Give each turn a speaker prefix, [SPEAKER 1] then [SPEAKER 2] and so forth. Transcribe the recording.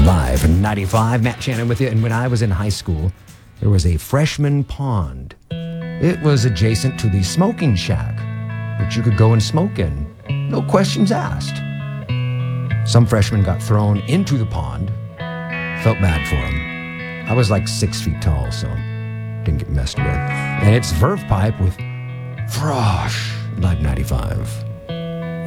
[SPEAKER 1] Live 95, Matt Shannon with you. And when I was in high school, there was a freshman pond. It was adjacent to the smoking shack, which you could go and smoke in. No questions asked. Some freshmen got thrown into the pond. Felt bad for them. I was like 6 feet tall, so didn't get messed with. And it's Verve Pipe with Frosh, Live 95.